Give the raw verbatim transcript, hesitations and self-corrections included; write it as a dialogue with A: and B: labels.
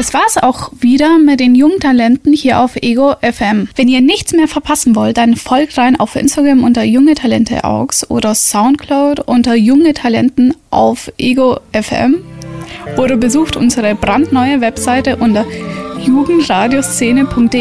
A: Das war's auch wieder mit den jungen Talenten hier auf Ego F M. Wenn ihr nichts mehr verpassen wollt, dann folgt rein auf Instagram unter Junge Talente Augs oder Soundcloud unter Junge Talenten auf Ego F M oder besucht unsere brandneue Webseite unter jugendradioszene punkt de.